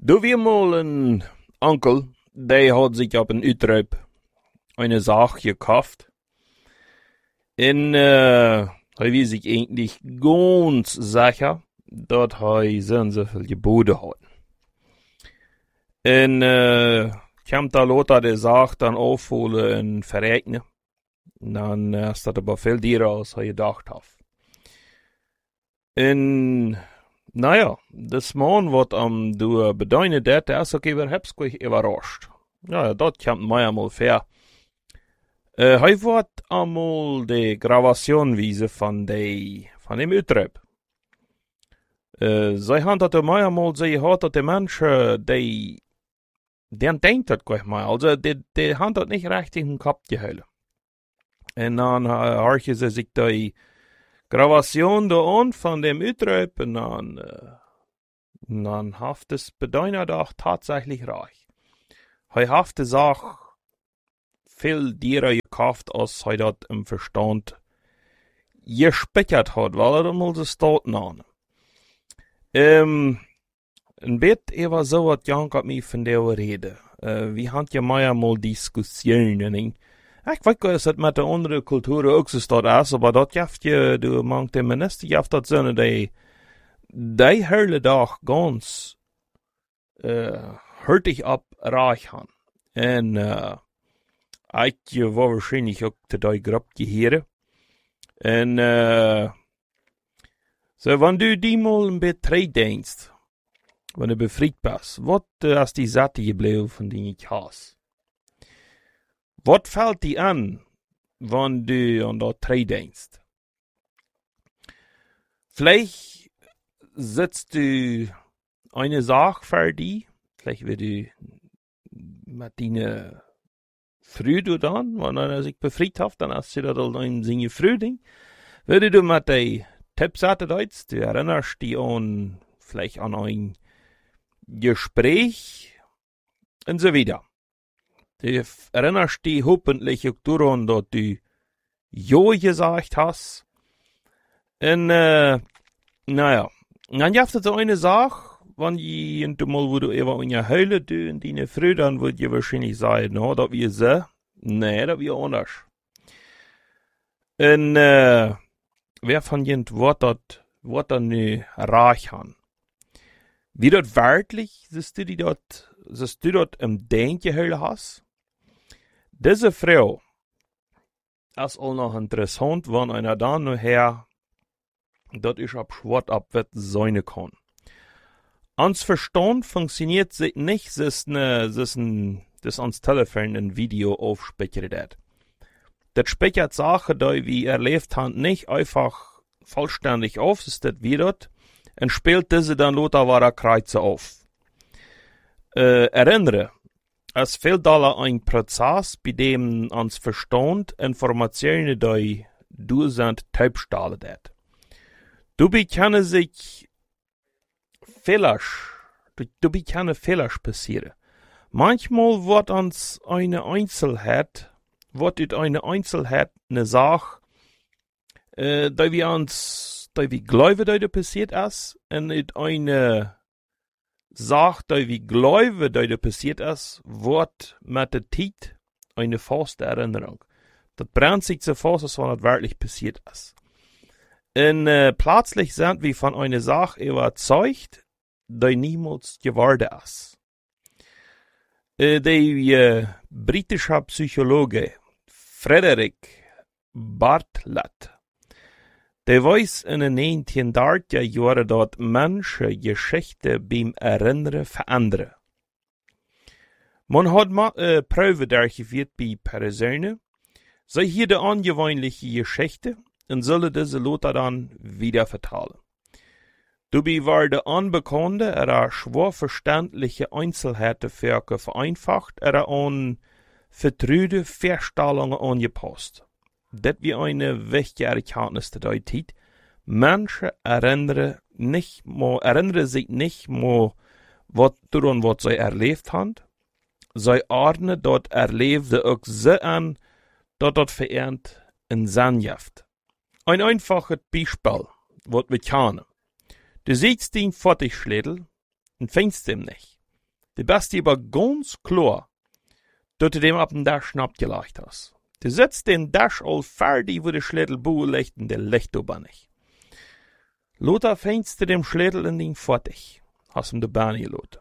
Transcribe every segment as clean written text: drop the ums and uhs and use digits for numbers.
Du wie mal ein Onkel, der hat sich auf ein Utrecht eine Sache gekauft. Und er weiß sich eigentlich ganz sicher, dass er so viel Gebote hat. Und kommt da Lothar, der sagt, dann aufholen und verrechnen. Dann ist das aber viel teurer, als er gedacht hat. Und naja, das Mann, was du bedeuten dat, der ist auch überhaupt überrascht. Ja, das kommt mir einmal fair. Er wird einmal die Gravation wiesen von dem Utrecht. Sie haben das mir einmal gesagt, dass die Menschen, die denken das gleich mal, also die haben das nicht richtig in den Kopf gehalten. Und dann horchen sie sich die Gravation da an von dem Utrecht und dann haft es bedeuten doch tatsächlich reich. Er haft die Sache viel teurer gekauft, als er das im Verstand gespeichert hat, weil er mal so steht an. Ein bisschen war so, was Jan hat mich von der reden. Wir haben ja mal Diskussionen. Ich weiß gar nicht, dass mit der anderen Kultur auch so steht, aber das jaft ja, du meinst, der Minister jaft das so, die hören doch ganz, hört ich ab, reich han. Und, ich war wahrscheinlich auch zu der Gruppe gehören. Und, so, wenn du die mal ein bisschen denkst, wenn du befreit bist, was ist die Sache geblieben, von denen ich has? Was fällt dir an, wenn du an das drei denkst? Vielleicht sitzt du eine Sache für dich, vielleicht wird du mit deiner Freude dann, wenn er sich befreit hat, dann hast du das ein Singe Frühling. Würde du mit der Tippseite deutst, du erinnerst dich an, vielleicht an ein Gespräch und so weiter. Du erinnerst dich hoffentlich auch daran, dass du Jo gesagt hast. Und, naja, dann gibt es so eine Sache, wenn je mal, wo du immer in der Hölle du in deine Früh, dann würd ihr wahrscheinlich sagen, no, das wir so. Nee, das wir anders. Und, wer von jent wird das nu reich han? Wie das wirklich, siehst du dort im Denkgehölle hast? Diese Frau ist auch noch interessant, wenn einer da nachher, dat ich ab Schwert ab wird sein kann. Ans Verstand funktioniert sich nicht, das ans Telefon ein Video aufspeichert. Das speichert Sachen, die wir erlebt haben, nicht einfach vollständig auf, das wie dort, und spielt diese dann Lothar wahrer Kreuze auf. Erinnere, es fehlt da ein Prozess, bei dem ans Verstand Informationen, die du sind, taubstellen wird. Du können sich Fehler passieren. Manchmal wird uns eine Einzelheit eine Sache, die wir glauben, dass das passiert ist, und eine Sache, die wir glauben, dass das passiert ist, wird mit der Zeit eine feste Erinnerung. Das brennt sich so fest, als wenn das wirklich passiert ist. Und plötzlich sind wir von einer Sache überzeugt, die niemals geworden ist. Der britische Psychologe Frederick Bartlett, der weiß in den 1930er Jahren, dass Menschen Geschichten beim Erinnern verändern. Man hat Proben durchgeführt bei Personen, sie hier die ungewöhnliche Geschichte und sollen diese Lothar dann wieder vertellen. Dabei war der Unbekannte schwer verständliche Einzelheiten vereinfacht, an vertraute Feststellungen angepasst. Das wie eine wichtige Erkenntnis der Zeit. Menschen erinnern sich nicht mehr daran, was sie erlebt haben. Sie ordnen dort Erlebte auch so an, dass das verehrt in Sanjaft. Ein einfaches Beispiel, was wir kennen. Du siehst den Futtigschlädel und findest ihn nicht. De beste aber ganz klar, dass du dem ab dem Dash abgelegt hast. Du setzt den Dash all fertig, wo der Schlädel buhe legt und der legt aber nicht. Lothar fängst du dem Schlädel in den fertig, hast ihm de Bahn geloten.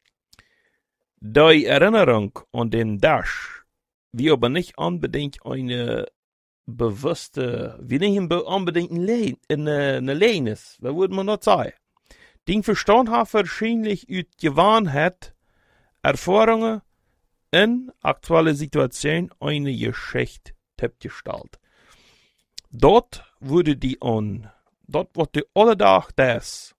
Die Erinnerung an den Dash, wie aber nicht unbedingt eine bewusste, wie nicht unbedingt eine Lehnis, was würde man noch sagen? Den Verstand hat wahrscheinlich uit Gewohnheit, Erfahrungen in aktuelle Situationen eine Geschichte gestaltet. Dort wurde die dort wird die alle Tag das,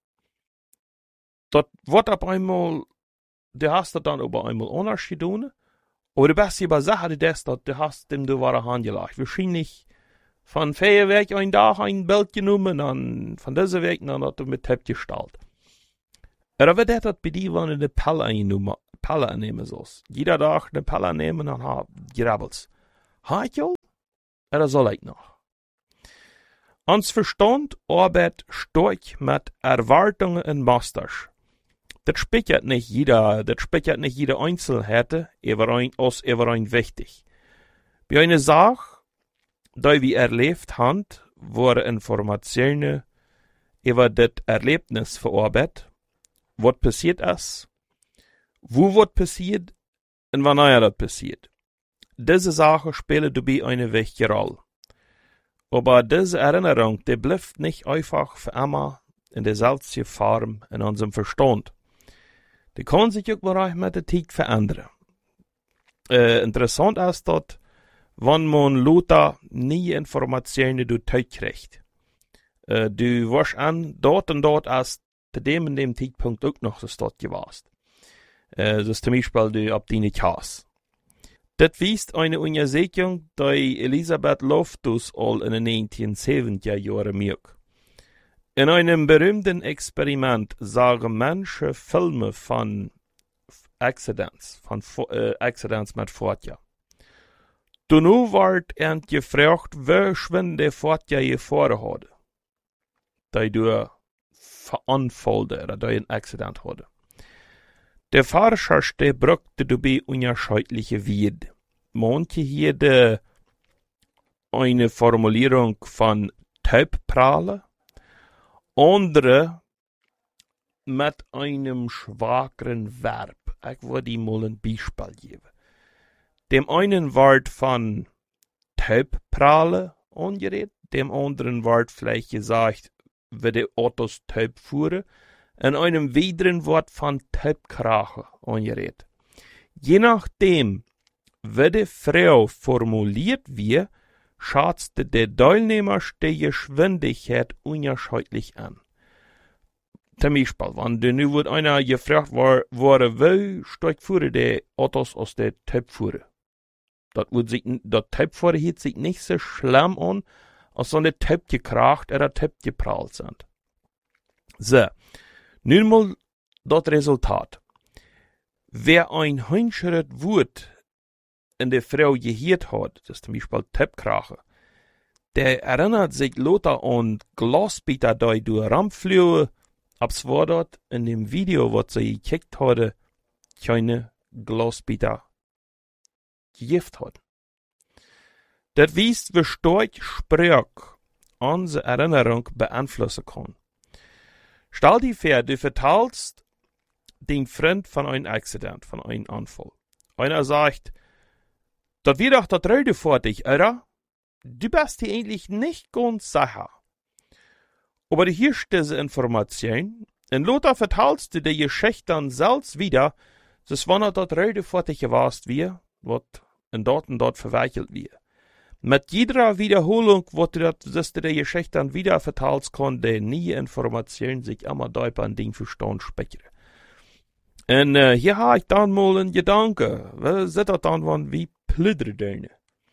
dort wird ab einmal, du hast das dann aber einmal anders getan, aber die beste Sache ist das, du hast dem du wahre Hand gelegt. Wahrscheinlich von Feuerwerk ein Tag ein Bild genommen, dann von dieser Weg dann hat du mit Tepp gestaltet. Aber wird das bei dir, wenn du eine Pelle annehmen sollst? Jeder Tag eine Pelle nehmen, dann hat gerabbelst. Hat ich oder soll ich noch? Ons Verstand arbeitet stark mit Erwartungen und Masters. Das spiegelt nicht jeder Einzelheit über ein wichtig. Bei einer Sache, die wir erlebt haben, wurden Informationen über das Erlebnis verarbeitet, was passiert ist, wo was passiert und wann das passiert. Diese Sachen spielen dabei eine wichtige Rolle. Aber diese Erinnerung, die bleibt nicht einfach für immer in derselben Form in unserem Verstand. Die kann sich auch bereits mit der Zeit verändern. Interessant ist dort, wenn man Lothar nie Informationen kriegt. Du warst an dort und dort als zu dem und dem Zeitpunkt auch noch so dort gewesen. So zum Beispiel du ab deine Chance. Das weist eine Untersuchung, die Elisabeth Loftus all in den 1970er Jahren macht. In einem berühmten Experiment sagen Menschen Filme von Accidents mit Fortja. Danach wird gefragt, wie schön der Fortja gefahren hat, die du veranfallte oder die ein Accident hatte. Der Forscher brauchte dabei unterschiedliche Wege. Manche hier eine Formulierung von Taubprale, andere mit einem schwageren Verb. Ich würde ihm mal ein Beispiel geben. Dem einen Wort von Taubprale angeredet, dem anderen Wort vielleicht gesagt, wie die Autos taub fuhren, in einem weiteren Wort von Taubkrache angeredet. Je nachdem, wie die Frau formuliert wird, schätzte der Teilnehmer die Geschwindigkeit unterschiedlich an. Zum Beispiel, wenn nu wird einer gefragt wurde, wie stark fuhren die Autos aus der Taubfuhre. Das Taubfuhre hielt sich nicht so schlimm an, als wenn die Taub gekracht oder Taub geprallt sind. So, nun mal das Resultat. Wer ein Heinschritt Wort in der Frau gehört hat, das ist zum Beispiel Taubkrache, der erinnert sich Lothar an Glasbieter, die durch Rampflüge, abs war dort in dem Video, was sie gekickt hatte, keine Glasbieter gegift hat. Das weist, wie stark Sprache unsere Erinnerung beeinflussen kann. Stell dir vor, du verteilst den Freund von einem Accident, von einem Unfall. Einer sagt, das wird doch das Rede vor dich, oder? Du bist dir eigentlich nicht ganz sicher. Aber du hörst diese Information, und Lothar verteilst du die Geschichte dann selbst wieder, dass wenn er das Rede vor dich warst, wie, was in dort und dort verweichelt wird. Mit jeder Wiederholung, wo du das die Geschichte dann wieder verteilst, kann die neue Information sich immer deutlicher an den Verstand speichern. Und hier habe ich dann mal einen Gedanke. Was ist das dann wie Plüderdöne?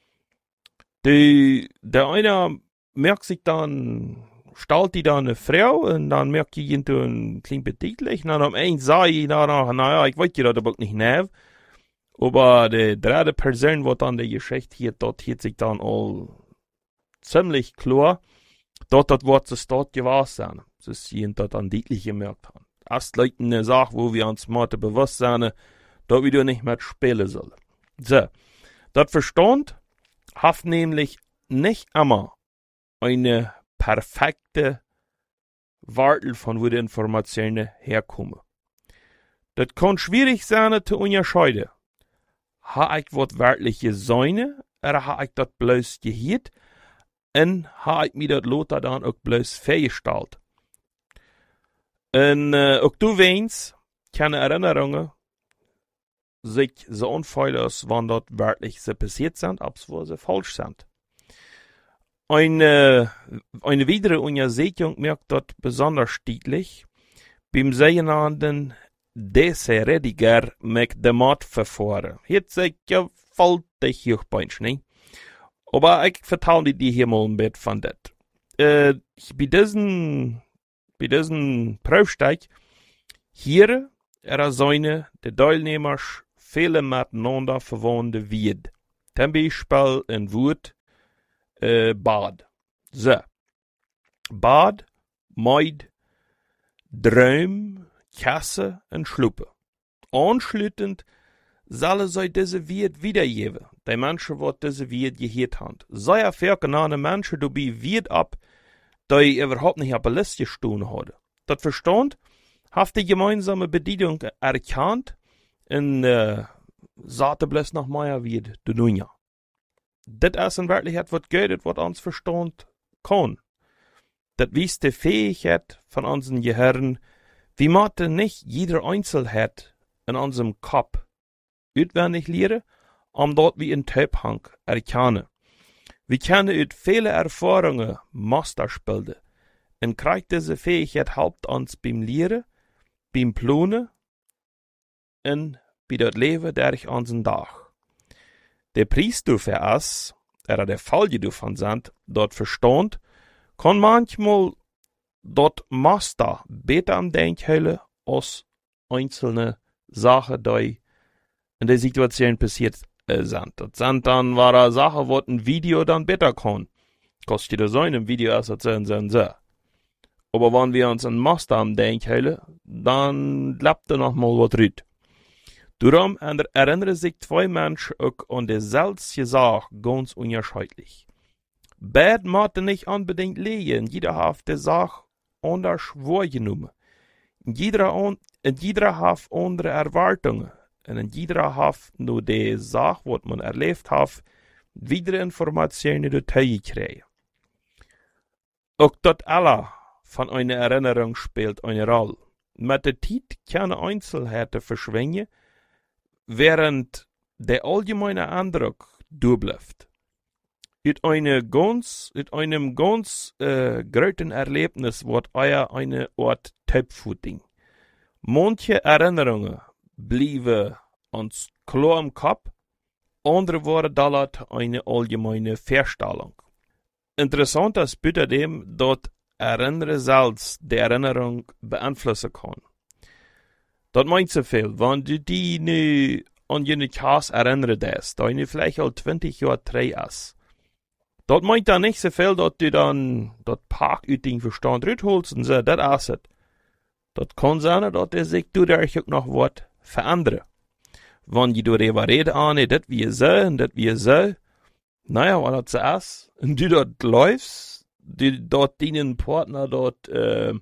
Der eine merkt sich dann, stellt die dann eine Frau und dann merkt die into ein klein betitlich. Und dann am Ende sage ich danach, naja, ich weiß ja das aber nicht nehmen. Aber die dritte Person, die dann die Geschichte hier, dort hielt sich dann all ziemlich klar, dort das Wort das dort gewesen sein. Das ist jeden dort dann deutlich gemerkt haben. erst Leute eine Sache, wo wir uns mal bewusst sind, dass wir nicht mehr spielen sollen. So, das Verstand hat nämlich nicht immer eine perfekte Wartel von wo die Informationen herkommen. Das kann schwierig sein zu unterscheiden. Habe ich wortwörtlich gesehen, oder habe ich das bloß gehört, und habe ich mir das Lothar dann auch bloß vorgestellt. Und auch du weißt, keine Erinnerungen sich so unfeil ist, wann dort wörtlich so passiert sind, obwohl sie falsch sind. Eine weitere Untersuchung merkt dort besonders deutlich beim sogenannten Desserediger mit dem Mordverfahren. Jetzt sag ich ja, fällt dich hochbeins, ne? Aber ich vertraue dir hier mal ein bisschen von das. Bei diesen Prüfsteig hier seine der Teilnehmer viele miteinander verwandte wird. Zum Beispiel ein Wort Bad. So. Bad, Meid, Drum, Kasse und Schluppe. Anschließend sollen sie diese Wort wiedergeben. Die Menschen, die diese Wort gehört haben. Sei erfahrene Menschen dabei wird ab, die überhaupt nicht auf der Liste stehen haben. Das Verstand hat die gemeinsame Bedienung erkannt und sagte bloß noch mehr wie die Dunja. Das ist in Wirklichkeit was geht, was uns Verstand kann. Das ist die Fähigkeit von unserem Gehirn, wie man nicht jede Einzelheit in unserem Kopf auswendig lernen, um dort wie ein Töpfhang erkennen. Wir können aus viele Erfahrungen Master bilden und kriegt diese Fähigkeit helpt uns beim Lehren, beim Planen und bei das Leben durch unseren Tag. Der Preis dafür ist, oder der Fall, die davon sind, dort Verstand, kann manchmal dort Master besser am Denken als einzelne Sachen, die in der Situation passiert sind. Das sind dann wahre Sachen, wo ein Video dann besser kann. Kostet das so ein Video ist das so. Aber wenn wir uns ein Master am Denken, dann klappt da noch mal was rüt. Darum erinnern sich zwei Menschen auch an dieselbe Sache ganz unterschiedlich. Beide müssen nicht unbedingt legen, jeder hat die Sache anders wahrgenommen. Jeder hat andere Erwartungen. Und jeder hat nur die Sache, was man erlebt hat, wieder Informationen dazu gekriegt. Auch das alle von einer Erinnerung spielt eine Rolle. Mit der Zeit können Einzelheiten verschwinden, während der allgemeine Eindruck durchbleibt. Mit einem ganz großen Erlebnis wird eine Art Typfooting. Manche Erinnerungen blieben uns klar im Kopf, andere waren dadurch eine allgemeine Vorstellung. Interessant ist bitte dem, dass Erinnern selbst die Erinnerung beeinflussen kann. Das meint so viel, wenn du dich nu an jene Kass erinnern hast, da du vielleicht al 20 Jahre drei ist. Das meint dann nicht so viel, dass du dann das Park aus dem Verstand rüberholst und so, das ist es. Das kann sein, dass er sich dadurch auch noch was verändert. Wenn du darüber redest, das wie so und das wie so, naja, wenn das so ist, und du dort läufst, du dort deinen Partner dort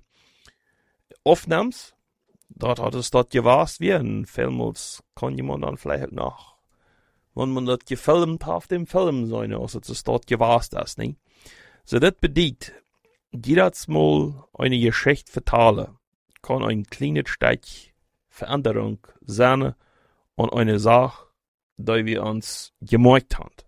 aufnimmst, dort hat es dort gewasst wie ein Film, als kann jemand dann vielleicht noch, wenn man das gefilmt hat, auf dem Film sein, also es dort gewasst ist, ne? So, das bedeutet, jedes Mal eine Geschichte vertellen, kann ein kleines Stück Veränderung sein und eine Sache, die wir uns gemerkt haben.